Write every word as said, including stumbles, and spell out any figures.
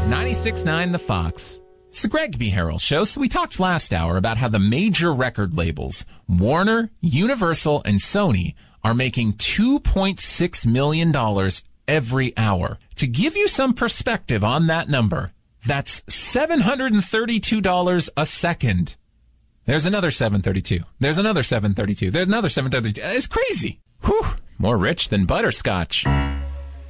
ninety-six point nine The Fox. It's the Greg B. Harrell Show. So we talked last hour about how the major record labels, Warner, Universal, and Sony, are making two point six million dollars every hour. To give you some perspective on that number, that's seven hundred thirty-two dollars a second. There's another seven thirty-two. There's another seven thirty-two. There's another seven thirty-two. It's crazy. Whew. More rich than butterscotch.